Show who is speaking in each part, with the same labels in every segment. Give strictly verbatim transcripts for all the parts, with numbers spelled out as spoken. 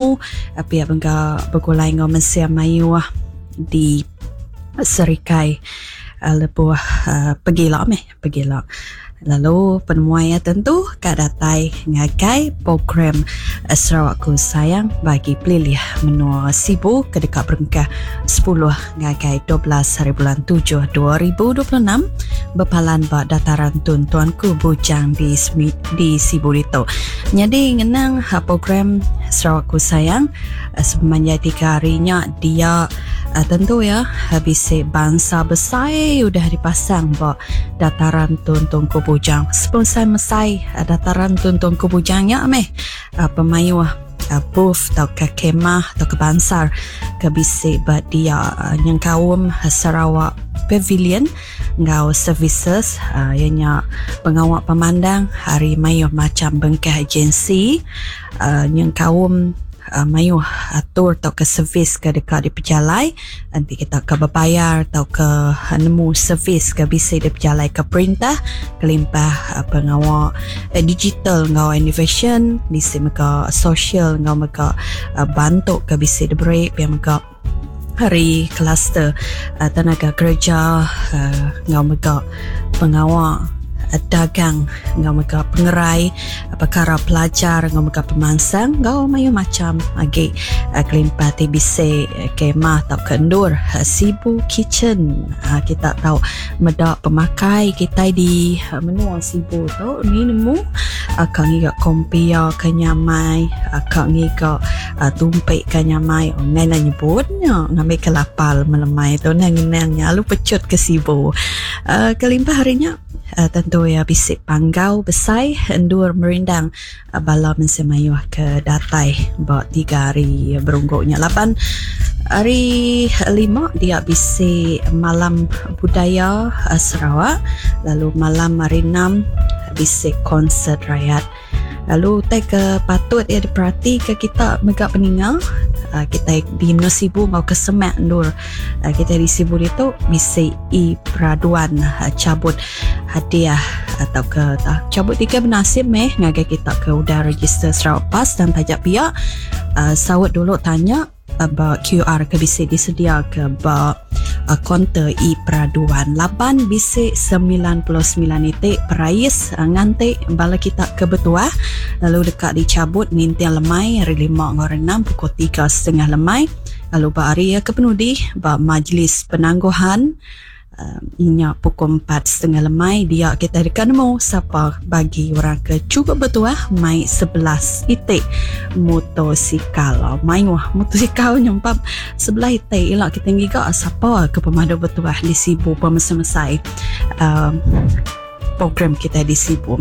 Speaker 1: nemu pihak bengka bergulai ngau mensia mayu di Serikai lebuh uh, pergilah meh pergilah. Lalu penemuannya tentu kad datai ngagai program Sarawak Ku Sayang bagi pilih menua sibu ke dekat berengkah sepuluh ngagai dua belas hari bulan tujuh dua ribu dua puluh enam berpalan ba dataran tun Tuanku Bujang di di Sibu itu. Jadi ngenang program Sarawak Ku Sayang semenjak tiga harinya dia uh, tentu ya habis bangsa besar udah dipasang ba dataran tun Tuanku Bujang sponsor mesai uh, dataran tun Tuanku Bujangnya meh uh, pemayu uh, booth atau ke kemah atau ke bansar ke bisik ba dia uh, yang kaum uh, Sarawak Pavilion ngau services uh, ianya pengawal pemandang hari mayu macam bengkah agensi uh, yang kaum uh, mayu atur atau ke servis ke dekat di pejalai nanti kita ke berbayar atau ke uh, nemu servis ke bisa di pejalai ke perintah kelimpah uh, pengawal uh, digital ngau innovation bisa mereka social ngau mereka uh, bantu ke bisa di break yang mereka hari kluster uh, tenaga kerja uh, ngau mereka pengawal uh, dagang ngau mereka pengerai uh, perkara pelajar ngau mereka pemansang ngau mayu macam agi uh, kelimpah T B C uh, kemah atau kendur uh, Sibu Kitchen uh, kita tahu medak pemakai kita di uh, menua Sibu tu ni nemu akak ngiga kompia kenyamai akak ngiga uh, tumpik kenyamai oh, ngai nak nyebutnya ngambil kelapal melemai tu nang-nangnya lu pecut ke Sibu uh, kelimpah harinya uh, tentu ya bisik panggau besai endur merindang uh, bala mensemayuh ke datai buat tiga hari berungguknya lapan hari lima dia bisik malam budaya uh, Sarawak lalu malam hari enam bisik konsert rakyat lalu tak ke patut ya diperhati ke kita megak peninggal uh, kita di Sibu mau ke semak nur uh, kita di Sibu itu bisik i peraduan uh, cabut hadiah atau ke uh, cabut tiga bernasib meh ngagai kita ke udah register Sarawak Pas dan tajak pihak uh, sawat dulu tanya about Q R ke bisik disedia ke about uh, konter i peraduan lapan bisik sembilan puluh sembilan itik perais uh, ngantik bala kita ke betua lalu dekat dicabut nintian lemai hari lima hari enam pukul tiga setengah lemai lalu bahari ya ke penudi bah majlis penangguhan uh, inya pukul empat setengah lemai dia kita dekat nemu siapa bagi orang ke cukup betua mai sebelas itik motosikal mai wah motosikal nyempap sebelah itik elak kita ngiga siapa ke pemadu betua di Sibu pemesai uh, program kita di Sibu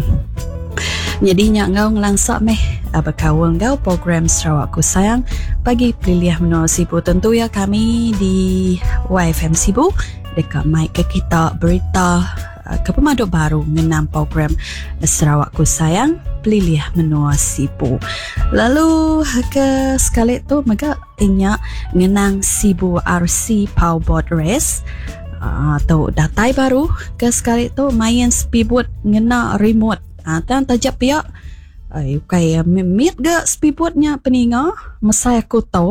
Speaker 1: jadinya ngau ngelangsak meh berkawal ngau program Sarawak Ku Sayang bagi pilih menua Sibu tentu ya kami di Y F M Sibu dekat mic ke kita berita uh, ke pemaduk baru mengenang program Sarawak Ku Sayang pilih menua Sibu lalu ke sekali tu mega inya mengenang Sibu R C Powerboat Race uh, atau datai baru ke sekali tu main speedboat ngena remote uh, dan tajak pihak ay kayak mimit ke speedboatnya peninga mesai aku tahu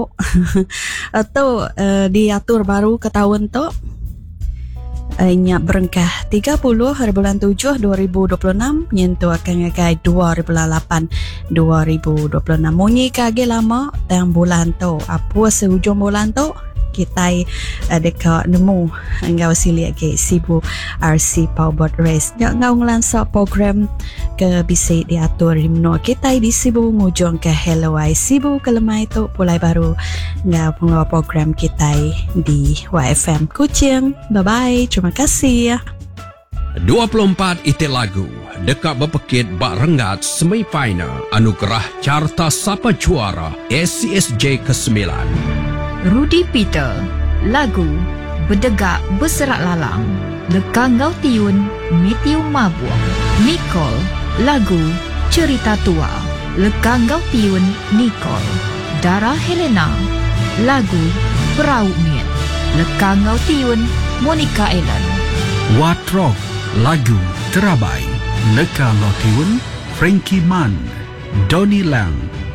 Speaker 1: atau uh, diatur baru ke tahun tu inya berengkah tiga puluh hari bulan tujuh dua ribu dua puluh enam nyentuh akan ngagai dua ribu lapan dua ribu dua puluh enam munyi kage lama tang bulan tu apa sehujung bulan tu kita uh, dekat nemu ngau sili ke Sibu R C Powerboat Race ngau ngelansak program ke bisik diatur di menua kita di Sibu ngujung ke Hello I Sibu ke lemai tu pulai baru ngau pengawa program kita di Y F M Kuching. Bye bye, terima kasih.
Speaker 2: dua puluh empat itik lagu dekat berpekit bak rengat semifinal anugerah carta sapa juara S C S J ke sembilan.
Speaker 3: Rudy Peter, lagu Bedegak Berserak Lalang, Lekangau Tiun, Mitiu Mabuang. Nicole, lagu Cerita Tua, Lekangau Tiun, Nicole. Dara Helena, lagu Perahu Miet, Lekangau Tiun, Monica Ellen.
Speaker 4: Watrok, lagu Terabai, Lekangau Tiun, Frankie Man. Donnie Lang,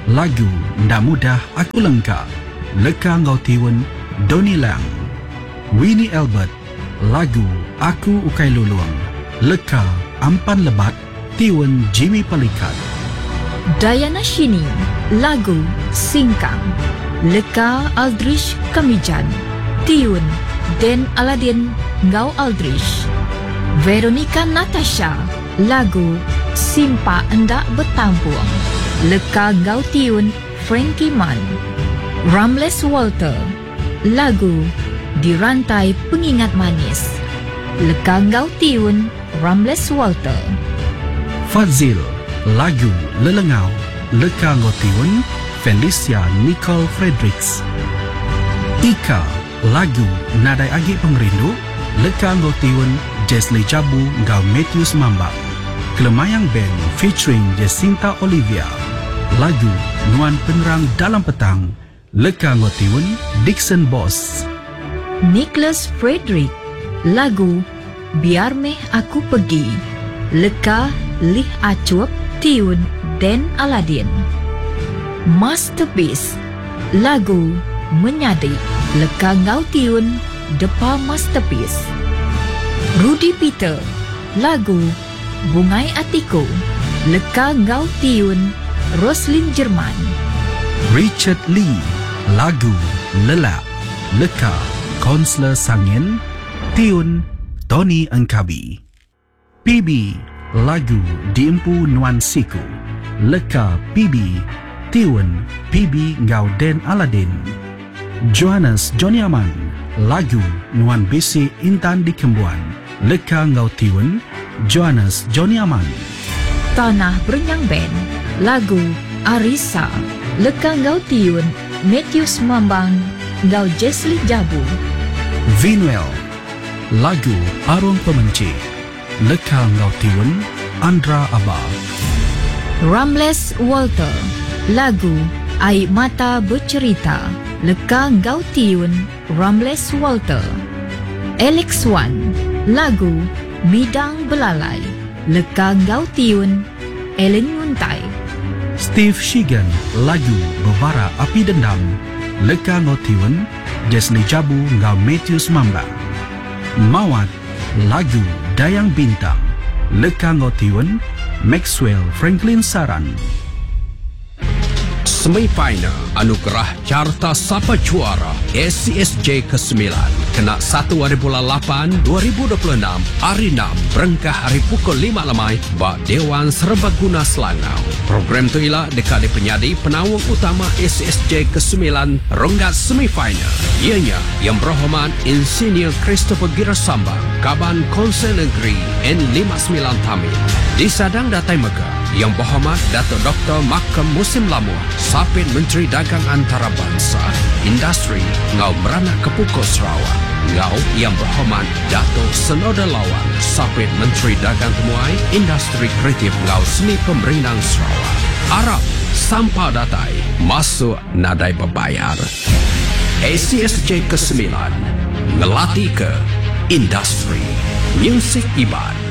Speaker 4: lagu Ndak Mudah Aku Lengkap, leka ngau tiun Donnie Lang. Winnie Albert, lagu Aku Ukai Luluang, leka Ampan Lebat, tiun Jimmy Pelikat.
Speaker 3: Diana Shini, lagu Singkang, leka Aldrich Kamijan, tiun Den Aladin Ngau Aldrich. Veronica Natasha, lagu Simpa Endak Bertampung, leka Ngau tiun Frankie Mann. Ramles Walter, lagu Dirantai Pengingat Manis, leka Ngau tiun Ramles Walter.
Speaker 4: Fazil, lagu Lelengau, leka ngau tiun Felicia Nicole Fredericks. Ika, lagu Nadai Agi Pengrindu, leka ngau tiun Jesli Jabu ngau Matthews Mambak. Kelemayang Band featuring Jacinta Olivia, lagu Nuan Penerang Dalam Petang, leka ngau tiun Dixon Boss.
Speaker 3: Nicholas Frederick, lagu Biar Meh Aku Pergi, leka Lih Acup, tiun Den Aladin. Masterpiece, lagu Menyadik, leka Ngau tiun Depa Masterpiece. Rudy Peter, lagu Bungai Atiku, leka Ngau tiun Roslyn Jerman.
Speaker 4: Richard Lee, lagu Lelap, leka Konsler Sangin, tiun Tony Engkabi. P B, lagu Diempu Nuan Siku, leka P B, tiun P B Ngau Den Aladin. Johannes Joniaman, lagu Nuan Bisi Intan di Kembuan, leka Ngau tiun Johannes Joniaman.
Speaker 3: Tanah Berenyang Band, lagu Arisa, leka Ngau tiun Matthews Mambang Ngau Jesli Jabu.
Speaker 4: Vinuel, lagu Arung Pemenci, leka Ngau tiun Andra Abah.
Speaker 3: Ramles Walter, lagu Air Mata Bercerita, leka Ngau tiun Ramles Walter. Alex Wan, lagu Midang Belalai, leka Ngau tiun Ellen Yuntai.
Speaker 4: Steve Shigan, lagu Bebara Api Dendam, leka ngau tiun Jesli Jabu ngau Matthews Mambang. Mawat, lagu Dayang Bintang, leka ngau tiun Maxwell Franklin Saran.
Speaker 2: Semifinal Anugerah Carta Sapa Juara S C S J kesembilan kena satu hari bulan lapan dua ribu dua puluh enam hari enam berengkah hari pukul lima lemai bak Dewan Serbaguna Selangau. Program tu ialah dekat di penyadi penawang utama S C S J kesembilan ronggat semifinal. Ianya yang berhormat Insinyur Christopher Girasambang, Kaban Konsel Negeri N lima puluh sembilan Tamil. Di Sadang Datai Mega yang berhormat Datuk Doktor Makam Musim Lamuh, Sapit Menteri Dagang Antarabangsa, Industri Ngau Meranak Kepukul Sarawak. Ngau yang berhormat Datuk Senoda Lawan, Sapit Menteri Dagang Temuai, Industri Kreatif Ngau Seni Pemerintahan Sarawak. Arab Sampah Datai masuk nadai berbayar. A C S J kesembilan ngelatih ke industri muzik ibad.